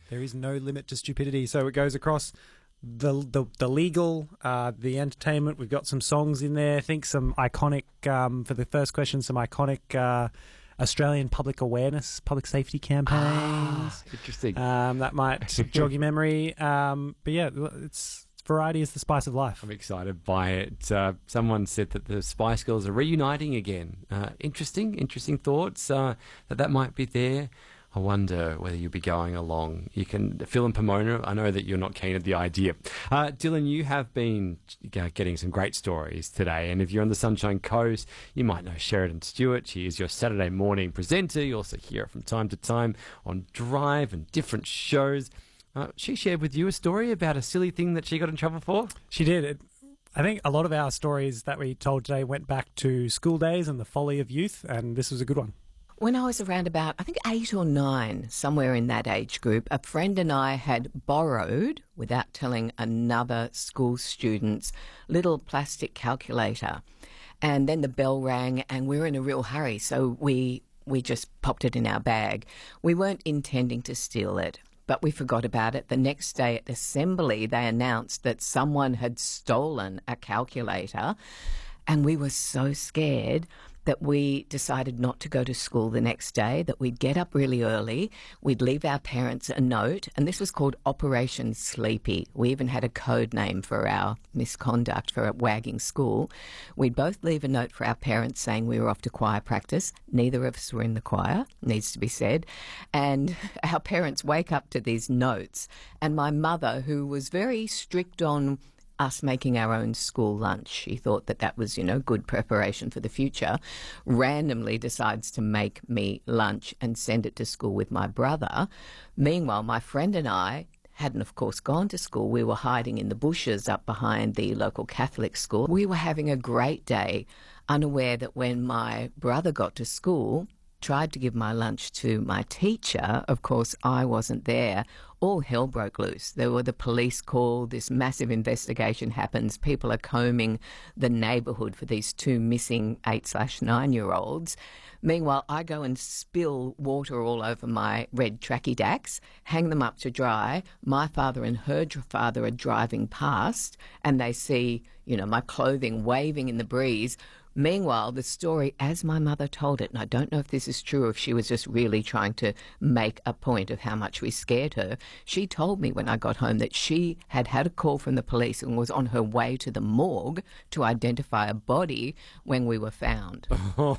There is no limit to stupidity. So it goes across the legal, the entertainment. We've got some songs in there. I think some iconic, for the first question, some iconic Australian public awareness, public safety campaigns. Interesting. That might jog your memory. But yeah, variety is the spice of life. I'm excited by it. Someone said that the Spice Girls are reuniting again. Interesting thoughts that might be there. I wonder whether you'll be going along. You can, Phil and Pomona, I know that you're not keen at the idea. Dylan, you have been getting some great stories today, and if you're on the Sunshine Coast, you might know Sheridan Stewart. She is your Saturday morning presenter. You also hear her from time to time on Drive and different shows. She shared with you a story about a silly thing that she got in trouble for. She did. I think a lot of our stories that we told today went back to school days and the folly of youth, and this was a good one. When I was around about, I think 8 or 9, somewhere in that age group, a friend and I had borrowed, without telling another school student's little plastic calculator. And then the bell rang and we were in a real hurry, so we just popped it in our bag. We weren't intending to steal it, but we forgot about it. The next day at assembly, they announced that someone had stolen a calculator, and we were so scared that we decided not to go to school the next day, that we'd get up really early, we'd leave our parents a note, and this was called Operation Sleepy. We even had a code name for our misconduct for wagging school. We'd both leave a note for our parents saying we were off to choir practice. Neither of us were in the choir, needs to be said. And our parents wake up to these notes, and my mother, who was very strict on us making our own school lunch. She thought that was, good preparation for the future. Randomly decides to make me lunch and send it to school with my brother. Meanwhile, my friend and I hadn't, of course, gone to school. We were hiding in the bushes up behind the local Catholic school. We were having a great day, unaware that when my brother got to school, tried to give my lunch to my teacher. Of course, I wasn't there. All hell broke loose. There were the police called. This massive investigation happens. People are combing the neighbourhood for these 2 missing 8/9-year-olds. Meanwhile, I go and spill water all over my red tracky dacks, hang them up to dry. My father and her father are driving past, and they see, my clothing waving in the breeze. Meanwhile, the story, as my mother told it, and I don't know if this is true, if she was just really trying to make a point of how much we scared her, she told me when I got home that she had had a call from the police and was on her way to the morgue to identify a body when we were found.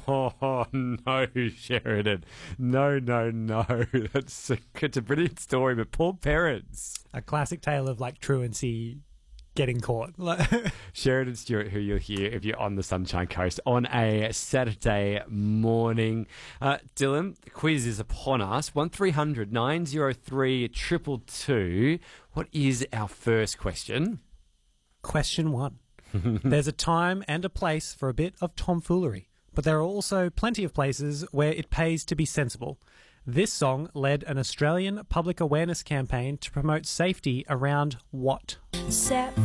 Oh, no, Sheridan. No. It's a brilliant story, but poor parents. A classic tale of, truancy getting caught. Sheridan Stewart, who you'll hear if you're on the Sunshine Coast on a Saturday morning. Dylan, the quiz is upon us. 1300 903 222. What is our first question? Question 1. There's a time and a place for a bit of tomfoolery, but there are also plenty of places where it pays to be sensible. This song led an Australian public awareness campaign to promote safety around what? Set